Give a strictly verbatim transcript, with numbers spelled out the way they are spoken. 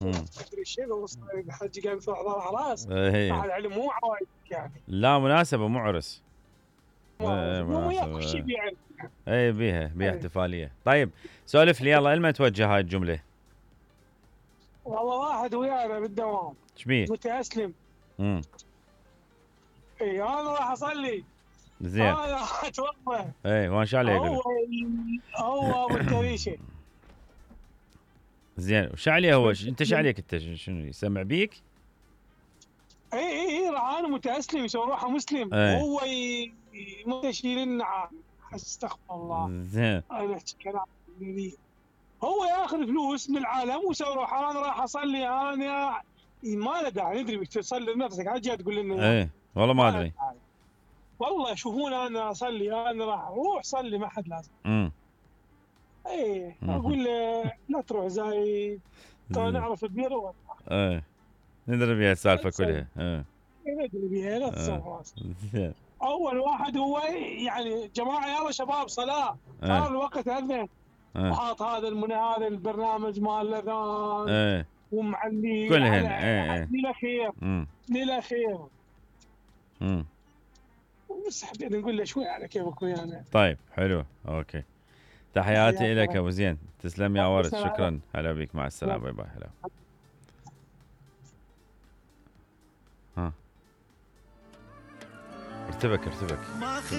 امم ادري شنو الحج قام يطلع ظهر راس. ايه مع العلم مو عوايد يعني. لا مناسبة مو عرس. ايه مو وياك وش مناسبة. يبي يعني. ايه بيها بيها إيه. احتفالية. طيب سولف لي يلا، لما توجه هاي الجملة؟ والله واحد ويانا بالدوام ايش بيه؟ متأسلم. امم اي انا راح اصلي. زين. انا راح اتوضا. ايه وان شاء الله يقول هو لك. هو ابو التريشه. زين وش عليه هو؟ ش... انت ايش عليك انت؟ ش- شنو يسمع بيك؟ اي اي اي راح انا متأسلم يسوي روحه مسلم ايه وهو ي- يشيل النعام. استغفر الله. زين. انا احكي كلام جميل. هو ياخذ فلوس من العالم ويسوي روحه انا راح اصلي انا. ما له داعي ندري بك تصلي لنفسك عاد جاي تقول لنا اياه. ايه والله ما ما له ادري. داعي. والله يشوفون انا اصلي انا راح روح صلي ما حد لازم. امم ايه أمم. اقول له لا تروح زايد. ترى زين. نعرف البير. ايه ندري بيها السالفة كلها. ايه ندري بيها لا ايه تصور. زين. اول واحد هو يعني جماعه يلا شباب صلاه. صار ايه الوقت اذن. ايه وحاط هذا المن هذا البرنامج مال الاذان. ايه ومعلي كلهن. على ايه ايه للاخير. امم للاخير. امم بس حبيت نقول له شوي على كيفك ويانا. طيب حلو اوكي. تحياتي حياك لك الله. ابو زين، تسلم يا ورد، بس أنا- شكرا، هلا بك، مع السلامة، باي باي، هلا. ها ارتبك ارتبك ارتبك.